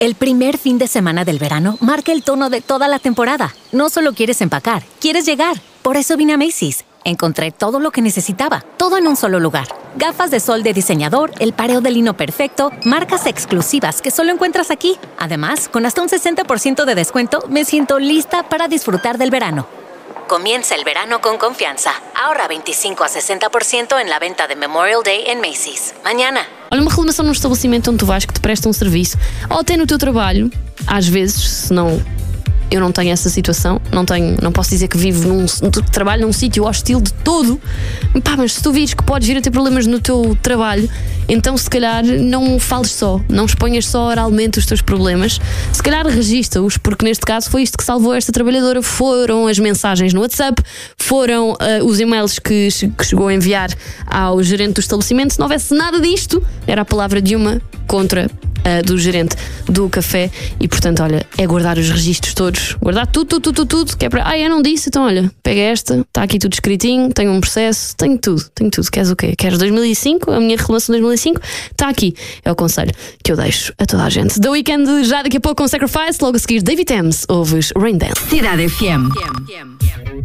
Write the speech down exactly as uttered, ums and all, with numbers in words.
El primer fin de semana del verano marca el tono de toda la temporada. No solo quieres empacar, quieres llegar. Por eso vine a Macy's. Encontré todo lo que necesitaba, todo en un solo lugar. Gafas de sol de diseñador, el pareo de lino perfecto, marcas exclusivas que solo encuentras aquí. Además, con hasta un sesenta por ciento de descuento, me siento lista para disfrutar del verano. Comienza el verano con confiança. Ahorra veinticinco a sessenta por cento en la venta de Memorial Day en Macy's. Mañana. Olha, uma reclamação num estabelecimento onde tu vais que te presta um serviço, ou até no teu trabalho, às vezes, se não... Eu não tenho essa situação, não tenho, não posso dizer que vivo num, trabalho num sítio hostil de todo. Pá, mas se tu vires que podes vir a ter problemas no teu trabalho, então se calhar não fales só, não exponhas só oralmente os teus problemas. Se calhar registra-os, porque neste caso foi isto que salvou esta trabalhadora. Foram as mensagens no WhatsApp, foram uh, os e-mails que, que chegou a enviar ao gerente do estabelecimento. Se não houvesse nada disto, era a palavra de uma contra Uh, do gerente do café. E portanto, olha, é guardar os registros todos, guardar tudo, tudo, tudo, tudo, tudo que é para. Ah, eu não disse, então olha, pega esta, está aqui tudo escritinho, tenho um processo, tenho tudo, tenho tudo. Queres o quê? Queres dois mil e cinco? A minha reclamação de dois mil e cinco? Está aqui. É o conselho que eu deixo a toda a gente. The Weeknd já daqui a pouco com Sacrifice, logo a seguir David Thames, ouves Rain Dance. Cidade F M.